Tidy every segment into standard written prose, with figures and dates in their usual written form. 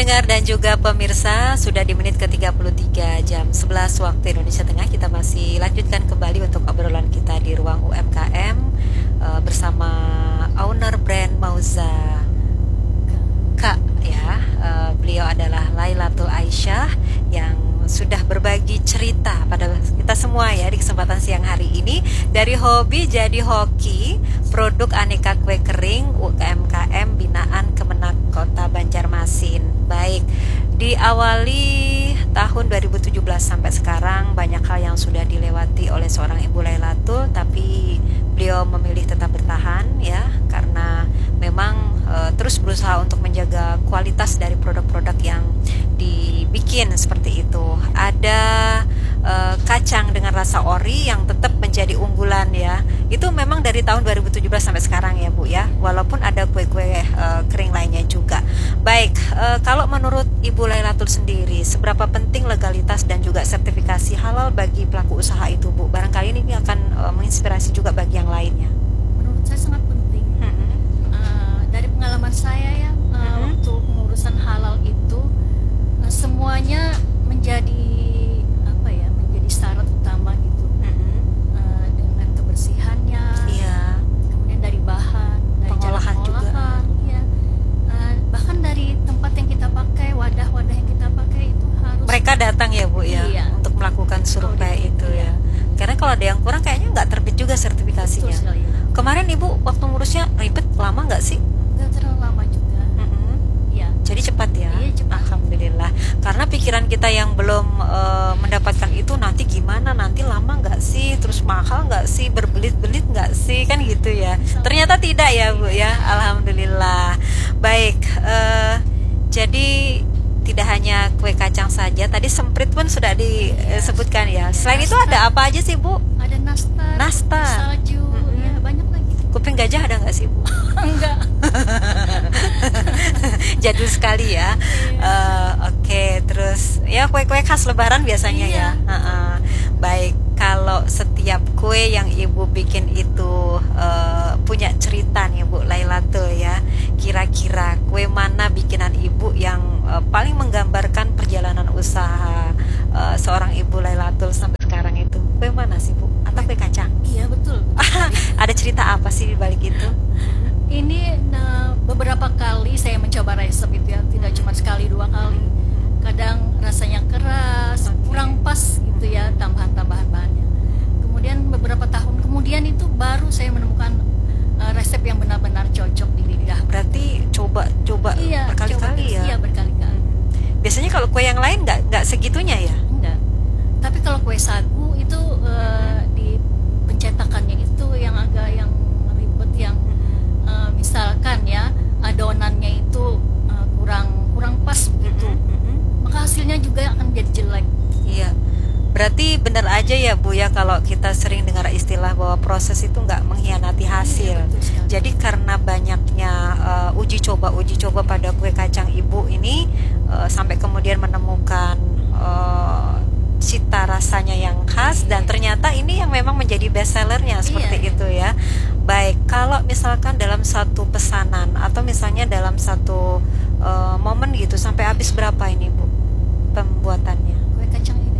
pendengar dan juga pemirsa, sudah di menit ke-33 jam 11 waktu Indonesia Tengah. Kita masih lanjutkan kembali untuk obrolan kita di ruang UMKM bersama owner brand Mauza Kak ya. Beliau adalah Lailatul Aisyah yang sudah berbagi cerita pada kita semua ya di kesempatan siang hari ini, dari hobi jadi hoki, produk aneka kue kering UMKM binaan Kemenak Kota Banjarmasin. Baik, diawali tahun 2017 sampai sekarang banyak hal yang sudah dilewati oleh seorang Ibu Lailatul, tapi beliau memilih tetap bertahan ya, karena memang terus berusaha untuk menjaga kualitas dari produk-produk yang dibikin seperti itu. Ada kacang dengan rasa ori yang tetap menjadi unggulan ya. Itu memang dari tahun 2017 sampai sekarang ya Bu ya. Walaupun ada kue-kue kering lainnya juga. Baik, kalau menurut Ibu Lailatul sendiri, seberapa penting legalitas dan juga sertifikasi halal bagi pelaku usaha itu Bu? Barangkali ini akan menginspirasi juga bagi yang lainnya. Menurut saya sangat penting. Dari pengalaman saya ya, untuk pengurusan halal itu semuanya menjadi syarat utama gitu. Dengan kebersihannya, iya. Kemudian dari bahan, dari pengolahan juga, iya. Bahkan dari tempat yang kita pakai, wadah-wadah yang kita pakai itu harus mereka datang ya Bu ya, iya, untuk melakukan survei itu ya. Karena kalau ada yang kurang kayaknya nggak terbit juga sertifikasinya. Sekali, ya. Kemarin Ibu waktu ngurusnya ribet, lama nggak sih? Nggak terlalu lama juga. Ya. Jadi cepat ya? Iya, cepat. Alhamdulillah. Karena pikiran kita yang belum mendapatkan itu, nanti gimana, nanti lama nggak sih, terus mahal nggak sih, berbelit-belit nggak sih, kan gitu ya. Ternyata tidak ya Bu ya. Alhamdulillah. Baik, jadi tidak hanya kue kacang saja, tadi semprit pun sudah disebutkan ya. Selain itu ada apa aja sih Bu? Ada nastar, salju, ya banyak lagi. Kuping gajah ada nggak sih Bu? Enggak. Jadul sekali ya. Oke, terus ya kue-kue khas Lebaran biasanya ya. Baik, kalau setiap kue yang Ibu bikin itu punya cerita nih Bu Lailatul ya. Kira-kira kue mana bikinan Ibu yang paling menggambarkan perjalanan usaha seorang Ibu Lailatul sampai sekarang itu? Kue mana sih Bu? Atau kue kacang? Iya betul. Ada cerita apa sih di balik itu? Ini beberapa kali saya mencoba resep itu ya, tidak cuma sekali dua kali. Kadang rasanya keras, kurang pas gitu ya tambahan-tambahan bahannya. Kemudian beberapa tahun kemudian itu baru saya menemukan resep yang benar-benar cocok di lidah. Berarti coba iya, berkali-kali ya? Iya, berkali-kali. Biasanya kalau kue yang lain nggak segitunya ya? Enggak. Tapi kalau kue sagu itu di pencetakannya itu yang agak yang ribet, yang misalkan ya adonannya itu kurang pas begitu, maka hasilnya juga akan jadi jelek. Iya, berarti benar aja ya Bu ya kalau kita sering dengar istilah bahwa proses itu nggak mengkhianati hasil. Iya, jadi karena banyaknya uji coba pada kue kacang Ibu ini sampai kemudian menemukan cita rasanya yang khas, dan ternyata ini yang memang menjadi best sellernya seperti itu ya. Baik, kalau misalkan dalam satu pesanan atau misalnya dalam satu momen gitu, sampai habis berapa ini Bu pembuatannya? Kue kacang ini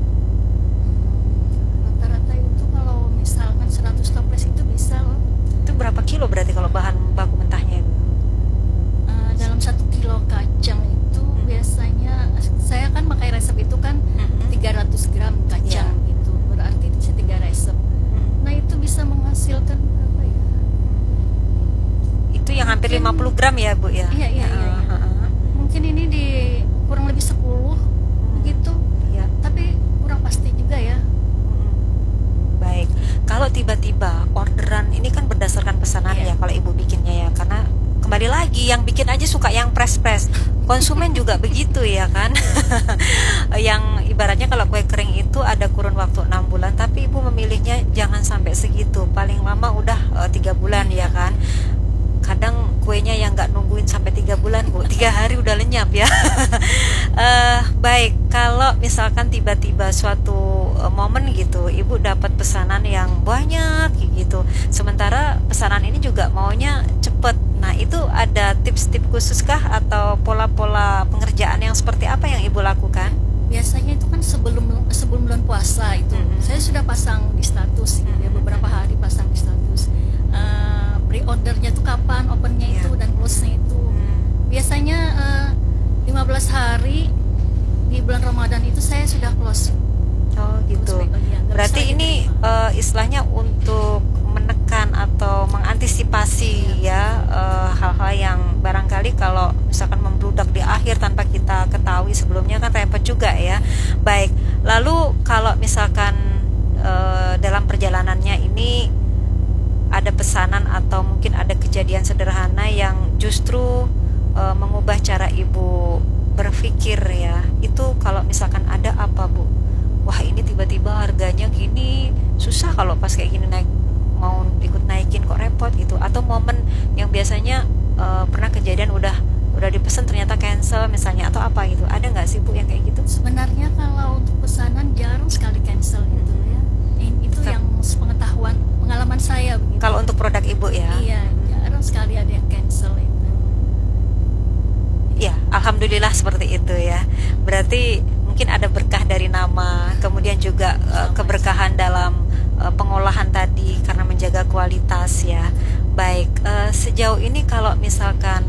rata-rata itu kalau misalkan 100 toples itu bisa loh. Itu berapa kilo berarti kalau bahan baku mentahnya itu? Dalam 1 kilo kacang itu biasanya saya kan pakai resep itu kan 300 gram kacang itu berarti itu 3 resep. Nah itu bisa menghasilkan berapa ya? Itu yang hampir 50 gram ya Bu ya? Iya. Mungkin ini di kurang lebih 10 begitu. Iya. Tapi kurang pasti juga ya. Baik, kalau tiba-tiba orderan ini kan berdasarkan pesanan ya kalau Ibu bikinnya ya, karena kembali lagi yang bikin aja suka yang press-press, konsumen juga begitu ya kan. Yang ibaratnya kalau kue kering itu ada kurun waktu 6 bulan, tapi Ibu memilihnya jangan sampai segitu, paling lama udah 3 bulan ya kan. Kadang kuenya yang nggak nungguin nungguin sampai 3 bulan Bu, 3 hari udah lenyap ya. Baik, kalau misalkan tiba-tiba suatu momen gitu, Ibu dapat pesanan yang banyak gitu, sementara pesanan ini juga maunya cepet. Nah, itu ada tips-tips khususkah atau pola-pola pengerjaan yang seperti apa yang Ibu lakukan? Biasanya itu kan sebelum bulan puasa itu saya sudah pasang di status gitu ya, beberapa hari pasang di status pre-ordernya tuh kapan, opennya itu dan close-nya itu. Biasanya 15 hari di bulan Ramadan itu saya sudah close. Oh gitu. Berarti ini istilahnya untuk menekan atau mengantisipasi ya hal-hal yang barangkali kalau misalkan membludak di akhir tanpa kita ketahui sebelumnya kan repot juga ya. Baik, lalu kalau misalkan dalam perjalanannya ini ada pesanan atau mungkin ada kejadian sederhana yang justru mengubah cara Ibu berpikir ya, itu kalau misalkan ada apa Bu? Wah, ini tiba-tiba harganya gini, susah kalau pas kayak gini naik, mau ikut naikin kok repot gitu. Atau momen yang biasanya pernah kejadian udah dipesan ternyata cancel misalnya, atau apa gitu, ada nggak sih Bu yang kayak gitu? Sebenarnya kalau untuk pesanan jarang sekali cancel gitu ya. Itu yang pengalaman saya begitu. Kalau untuk produk Ibu ya? Iya, jarang sekali ada yang cancel itu. Ya, alhamdulillah seperti itu ya. Berarti mungkin ada berkah dari nama, kemudian juga keberkahan dalam pengolahan tadi karena menjaga kualitas ya. Baik, sejauh ini kalau misalkan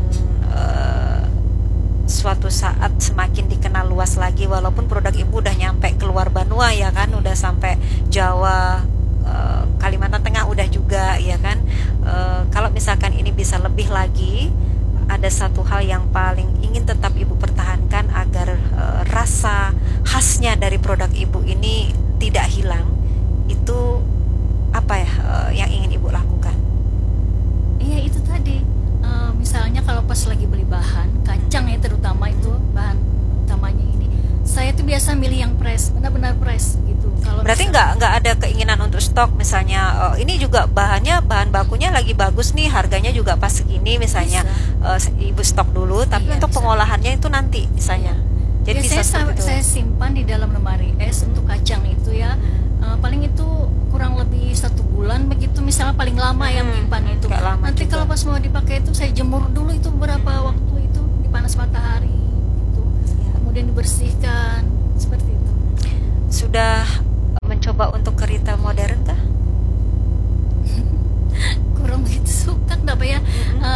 suatu saat semakin dikenal luas lagi, walaupun produk Ibu udah nyampe keluar Banua ya kan, udah sampai Jawa, Kalimantan Tengah udah juga ya kan. Kalau misalkan ini bisa lebih lagi, ada satu hal yang paling ingin tetap Ibu pertahankan agar rasa khasnya dari produk Ibu ini tidak hilang, itu apa ya yang ingin Ibu lakukan? Iya, itu tadi misalnya kalau pas lagi beli bahan kacang ya, terutama itu bahan utamanya ini, saya tuh biasa milih yang fresh, benar-benar fresh gitu. Kalau berarti nggak ada keinginan untuk stok misalnya, ini juga bahan bakunya lagi bagus nih, harganya juga pas segini misalnya, Ibu stok dulu, tapi iya, untuk bisa. Pengolahannya itu nanti misalnya. Jadi saya simpan di dalam lemari es untuk kacang itu ya, paling itu kurang lebih 1 bulan begitu misalnya, paling lama ya menyimpan itu. Nanti kalau pas mau dipakai itu saya jemur dulu itu beberapa waktu itu di panas matahari gitu, kemudian dibersihkan seperti itu. Sudah mencoba untuk ke retail modern kah? Kurang begitu suka kenapa ya.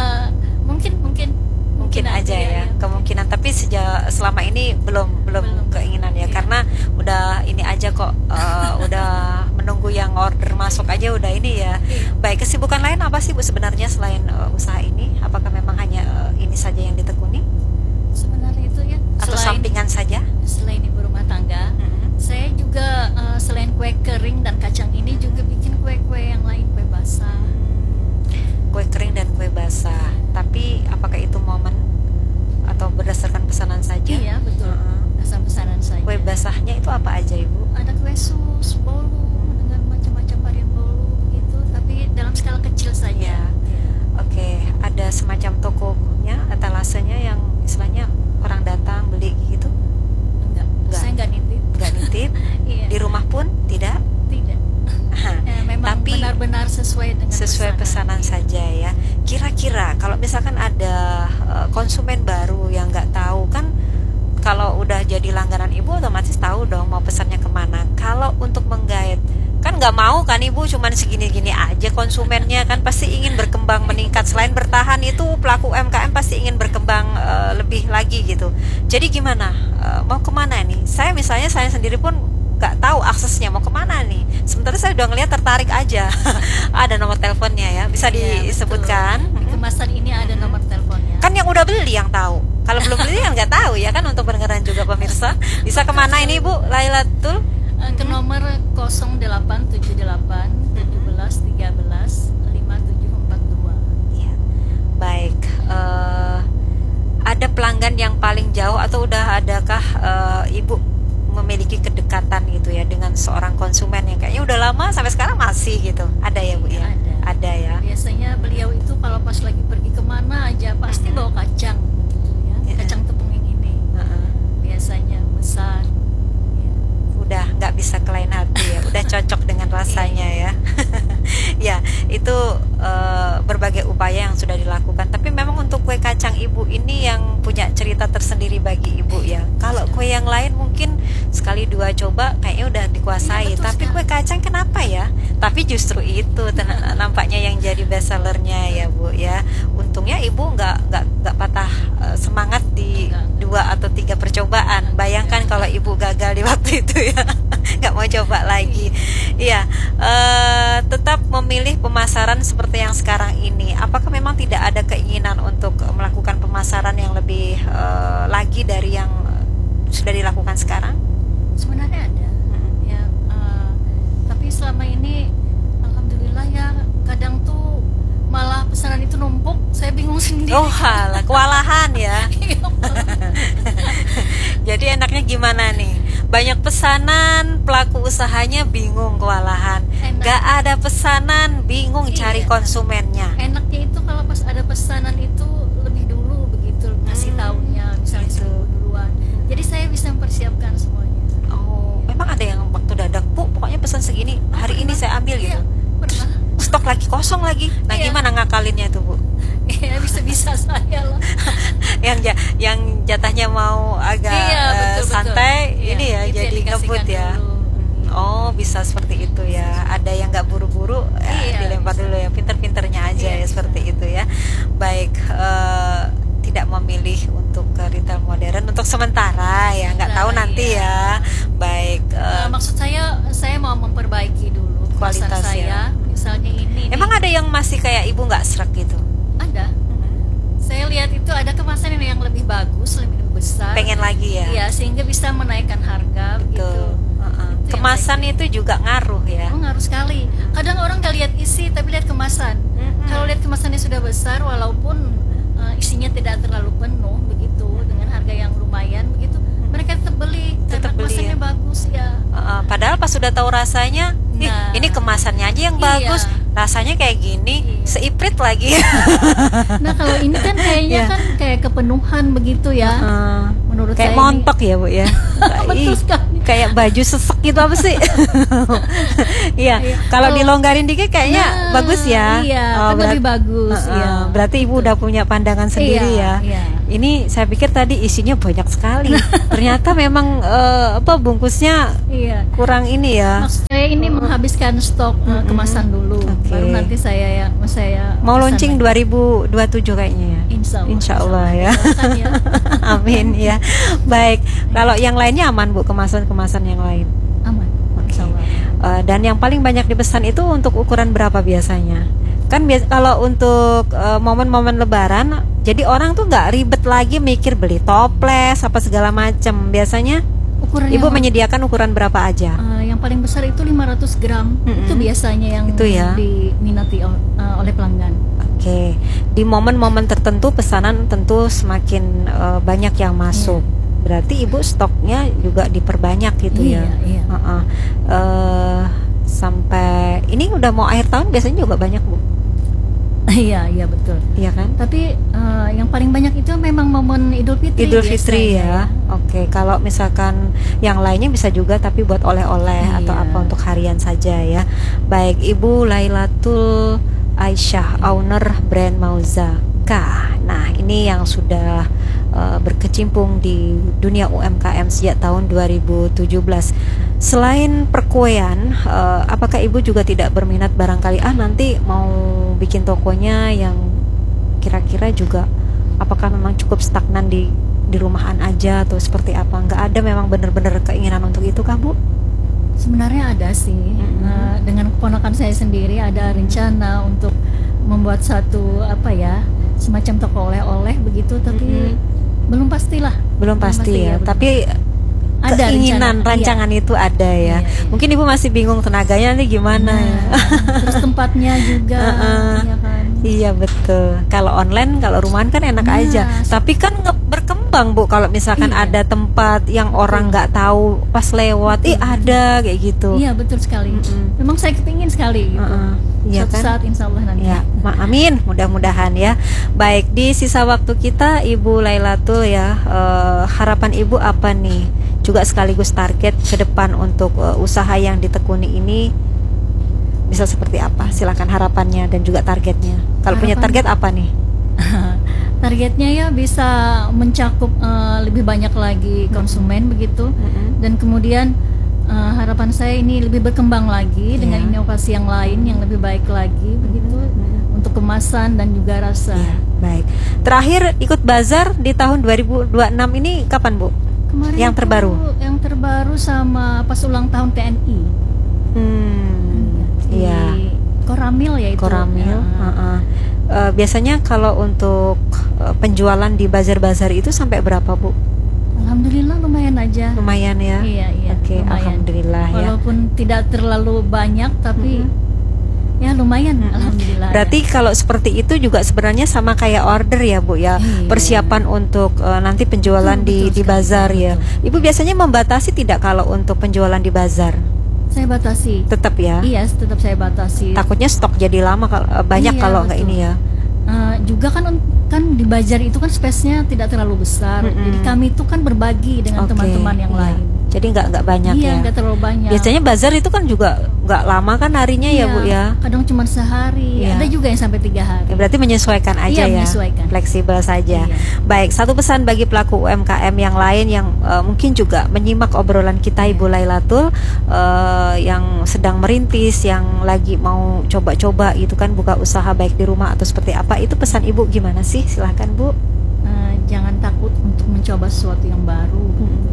Mungkin aja ya, kemungkinan, tapi selama ini belum keinginan ya, karena udah ini aja kok, udah menunggu yang order masuk aja udah ini ya. Baik, kesibukan lain apa sih Bu sebenarnya selain usaha ini? Apakah memang hanya ini saja yang ditekuni? Sebenarnya itu ya, atau sampingan saja? Selain ibu rumah tangga, saya juga selain kue kering dan kacang ini juga bikin kue-kue yang lain, kue basah. Kue kering dan kue basah. Tapi apakah itu momen atau berdasarkan pesanan saja? Iya, betul. Berdasarkan pesanan saja. Kue basahnya itu apa aja Ibu? Ada kue sus, bolu dengan macam-macam varian bolu begitu, tapi dalam skala kecil saja. Oke, ada semacam tokonya, etalasenya yang istilahnya orang datang beli gitu? Enggak. Saya enggak nitip. Enggak nitip? Iya. Di rumah pun tidak? Tidak. Memang tapi benar-benar sesuai pesanan saja ya. Kira-kira kalau misalkan ada konsumen baru yang nggak tahu kan, kalau udah jadi langganan Ibu otomatis tahu dong mau pesannya kemana. Kalau untuk menggait kan nggak mau kan Ibu cuman segini-gini aja, konsumennya kan pasti ingin berkembang meningkat. Selain bertahan, itu pelaku UMKM pasti ingin berkembang lebih lagi gitu. Jadi gimana, mau kemana nih? Saya misalnya, saya sendiri pun nggak tahu aksesnya mau kemana nih, sementara saya udah ngeliat tertarik aja. Ada nomor teleponnya ya, bisa disebutkan? Di kemasan ini ada nomor teleponnya. Kan yang udah beli yang tahu, kalau belum beli yang nggak tahu ya kan. Untuk pendengaran juga pemirsa, bisa kemana ini Bu Lailatul? Ke nomor 0878 17 13 5742. Ya. Baik, ada pelanggan yang paling jauh atau udah adakah Ibu memiliki kedekatan gitu ya dengan seorang konsumen yang kayaknya udah lama sampai sekarang masih gitu? Ada ya Bu ya? Ada ya. Biasanya beliau itu kalau pas lagi pergi kemana aja pasti bawa kacang. udah cocok dengan rasanya ya. Ya, itu berbagai upaya yang sudah dilakukan. Tapi memang untuk kue kacang ibu ini yang punya cerita tersendiri bagi ibu ya. Kalau kue yang lain mungkin sekali dua coba kayaknya udah dikuasai. Iya, betul Tapi sekali. kue kacang kenapa ya? Tapi justru itu nampaknya yang jadi best sellernya ya Bu ya. Untungnya ibu nggak patah semangat di Enggak. 2 atau 3 percobaan. Bayangkan kalau ibu gagal di waktu itu ya, nggak mau coba lagi. Iya, tetap memilih pemasaran seperti yang sekarang ini. Apakah memang tidak ada keinginan untuk melakukan pemasaran yang lebih lagi dari yang sudah dilakukan sekarang? Sebenarnya ada, ya. Tapi selama ini, alhamdulillah ya, kadang tuh malah pesanan itu numpuk, saya bingung sendiri. Oh, halah, kewalahan ya. Iya, Jadi enaknya gimana nih? Banyak pesanan, pelaku usahanya bingung, kewalahan. Enak. Gak ada pesanan, bingung cari Iya. konsumennya. Enaknya itu kalau pas ada pesanan itu lebih dulu begitu ngasih taunya, misalnya Gitu. seminggu duluan. Jadi saya bisa mempersiapkan semuanya. Oh, memang ada yang waktu dadak, Bu, pokoknya pesan segini, hari ini saya ambil Iya, gitu. pernah. Stok lagi kosong lagi. Nah, Iya. gimana ngakalinnya tuh, Bu? Iya, bisa-bisa saya lah. Yang jatahnya mau agak Iya, betul. santai, Iya, ini ya itu yang jadi dikasihkan ngebut ya. dulu. Oh, bisa seperti itu ya. Ada yang nggak buru-buru, Iya, dilempar bisa. dulu ya. Pinter-pinternya aja Iya, ya bisa. seperti itu ya. Baik, tidak memilih untuk ke retail modern untuk sementara ya. Nggak tahu Sementara, nanti iya. ya. Baik. Maksud saya mau memperbaiki dulu kemasan Kualitas saya. ya. Misalnya ini. Emang ada yang masih kayak ibu nggak serak gitu? ada? Saya lihat itu ada kemasan yang lebih bagus, lebih besar. Pengen lagi ya? Iya, sehingga bisa menaikkan harga begitu. Betul. Itu yang Kemasan saya- itu juga ngaruh ya. Oh, ngaruh sekali. Kadang orang nggak lihat isi tapi lihat kemasan. Kalau lihat kemasannya sudah besar, walaupun isinya tidak terlalu penuh begitu, dengan harga yang lumayan begitu, mereka tetap beli Tetap karena beli kemasannya ya. bagus ya. Padahal pas sudah tahu rasanya, Nah. ini kemasannya aja yang Iya. bagus, rasanya kayak gini, Iya. seiprit lagi. Nah, kalau ini kan kayaknya Iya. kan kayak kepenuhan begitu ya. Menurut Kayak saya montok ya Bu ya. Betul Ih, sekali. kayak baju sesek gitu apa sih? Iya, kalau Kalau- dilonggarin dikit kayaknya Nah, bagus ya. iya, kan lebih bagus, iya. Berarti ibu udah punya pandangan sendiri Iya, ya. iya. Ini saya pikir tadi isinya banyak sekali. Ternyata memang bungkusnya Iya. kurang ini ya. Maksud saya ini menghabiskan stok kemasan dulu, Oke. baru nanti saya Mau pesan launching lagi. 2027 kayaknya ya. Insya Allah ya. Doakan ya. Amin ya. Baik. Kalau yang lainnya aman Bu, kemasan-kemasan yang lain. Aman. Insya Allah. Dan yang paling banyak dipesan itu untuk ukuran berapa biasanya? Kan kalau untuk momen-momen Lebaran, jadi orang tuh nggak ribet lagi mikir beli toples apa segala macam. Biasanya Ukuran Ibu yang, menyediakan ukuran berapa aja? yang paling besar itu 500 gram. Itu biasanya yang Itu ya. diminati oleh pelanggan. Oke. Di momen-momen tertentu pesanan tentu semakin banyak yang masuk. Berarti Ibu stoknya juga diperbanyak gitu Iya, ya. iya. Sampai ini udah mau akhir tahun biasanya juga banyak Bu. Iya, iya betul. Iya kan? Tapi yang paling banyak itu memang momen Idul Fitri. Idul Fitri biasanya. ya. Oke, kalau misalkan yang lainnya bisa juga tapi buat oleh-oleh Iya. atau apa untuk harian saja ya. Baik, Ibu Lailatul Aisyah, owner brand Mauzaka. Nah, ini yang sudah berkecimpung di dunia UMKM sejak tahun 2017. Selain perkuean, apakah Ibu juga tidak berminat barangkali nanti mau bikin tokonya yang kira-kira juga apakah memang cukup stagnan di rumahan aja atau seperti apa? Nggak ada memang benar-benar keinginan untuk itu kah Bu? Sebenarnya ada sih. Dengan keponakan saya sendiri ada rencana untuk membuat satu semacam toko oleh-oleh begitu, tapi belum pastilah. Belum pasti ya, belum. tapi Ada keinginan rencana, rancangan itu ada ya. Iya, iya. Mungkin Ibu masih bingung tenaganya nanti gimana. Terus tempatnya juga, ya kan. Iya betul. Kalau online, kalau rumahan kan enak Nah, aja. Tapi kan berkembang Bu. Kalau misalkan Iya. ada tempat yang orang nggak tahu pas lewat, ada kayak gitu. Iya betul sekali. Memang saya kepingin sekali gitu. Iya Suatu kan? saat insya Allah nanti. Ya, amin. Mudah-mudahan ya. Baik, di sisa waktu kita, Ibu Lailatul ya, harapan Ibu apa nih? juga sekaligus target ke depan untuk usaha yang ditekuni ini bisa seperti apa? Silakan harapannya dan juga targetnya. Kalau punya target apa nih? Targetnya ya bisa mencakup lebih banyak lagi konsumen begitu, dan kemudian harapan saya ini lebih berkembang lagi dengan inovasi yang lain yang lebih baik lagi begitu untuk kemasan dan juga rasa. Baik. Terakhir ikut bazar di tahun 2026 ini kapan, Bu? Kemarin yang terbaru? Yang terbaru sama pas ulang tahun TNI. Iya. Koramil ya itu. Koramil. Biasanya kalau untuk penjualan di bazar-bazar itu sampai berapa, Bu? Alhamdulillah lumayan aja. Lumayan ya. Iya. Oke, alhamdulillah ya. Walaupun tidak terlalu banyak tapi ya lumayan, alhamdulillah. Berarti kalau seperti itu juga sebenarnya sama kayak order ya, Bu ya. Persiapan untuk nanti penjualan di bazar ya. Ibu biasanya membatasi tidak kalau untuk penjualan di bazar? Saya batasi. Tetap ya? Iya, tetap saya batasi. Takutnya stok jadi lama banyak kalau nggak ini ya. Juga kan di bazar itu kan space-nya tidak terlalu besar. Jadi kami itu kan berbagi dengan teman-teman yang lain. Jadi nggak banyak ya. Iya, nggak terlalu banyak. Biasanya bazar itu kan juga nggak lama kan harinya ya, Bu ya. Kadang cuma sehari. Ada juga yang sampai 3 hari. Ya, berarti menyesuaikan aja ya. Menyesuaikan. Fleksibel saja. Baik, satu pesan bagi pelaku UMKM yang lain yang mungkin juga menyimak obrolan kita, Ibu Lailatul, yang sedang merintis, yang lagi mau coba-coba itu kan buka usaha baik di rumah atau seperti apa, itu pesan Ibu gimana sih? Silahkan, Bu. Jangan takut untuk mencoba sesuatu yang baru.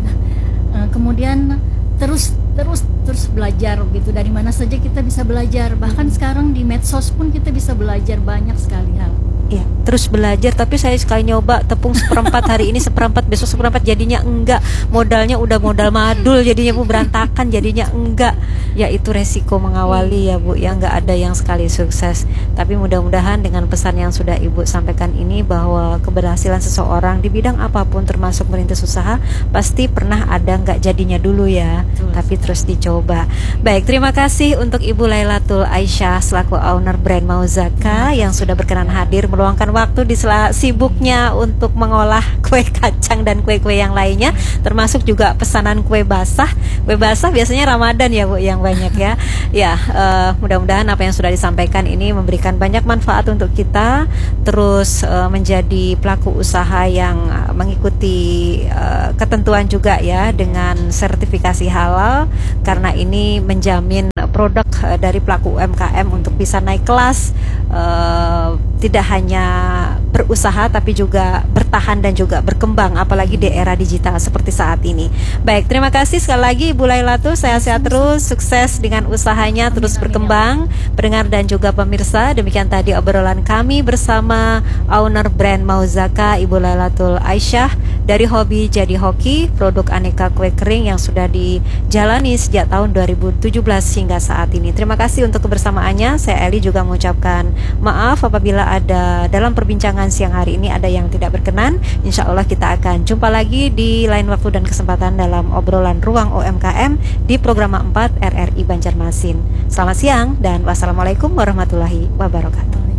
Kemudian terus belajar gitu. Dari mana saja kita bisa belajar. Bahkan sekarang di medsos pun kita bisa belajar banyak sekali hal. Iya, terus belajar. Tapi saya sekali nyoba tepung seperempat, hari ini seperempat, besok seperempat, jadinya enggak. Modalnya udah modal madul, jadinya Bu berantakan, jadinya enggak. Ya itu resiko mengawali ya, Bu. Ya enggak ada yang sekali sukses. Tapi mudah-mudahan dengan pesan yang sudah Ibu sampaikan ini, bahwa keberhasilan seseorang di bidang apapun termasuk merintis usaha pasti pernah ada enggak jadinya dulu ya. Tapi terus dicoba. Baik, terima kasih untuk Ibu Lailatul Aisyah selaku owner brand Mauzaka yang sudah berkenan hadir meluangkan waktu di sela sibuknya untuk mengolah kue kacang dan kue-kue yang lainnya, termasuk juga pesanan kue basah. Kue basah biasanya Ramadan ya, Bu, yang banyak ya. Ya, mudah-mudahan apa yang sudah disampaikan ini memberikan banyak manfaat untuk kita, terus menjadi pelaku usaha yang mengikuti ketentuan juga ya, dengan sertifikasi halal, karena ini menjamin produk dari pelaku UMKM untuk bisa naik kelas, tidak hanya berusaha tapi juga bertahan dan juga berkembang, apalagi di era digital seperti saat ini. Baik, terima kasih sekali lagi Ibu Lailatul, sehat-sehat terus, sukses dengan usahanya, terus berkembang. Pendengar dan juga pemirsa, demikian tadi obrolan kami bersama owner brand Mauzaka, Ibu Lailatul Aisyah, dari hobi jadi hoki, produk aneka kue kering yang sudah dijalani sejak tahun 2017 hingga saat ini. Terima kasih untuk kebersamaannya. Saya Eli juga mengucapkan maaf apabila ada dalam perbincangan siang hari ini ada yang tidak berkenan. Insya Allah kita akan jumpa lagi di lain waktu dan kesempatan dalam obrolan Ruang UMKM di program 4 RRI Banjarmasin. Selamat siang dan wassalamualaikum warahmatullahi wabarakatuh.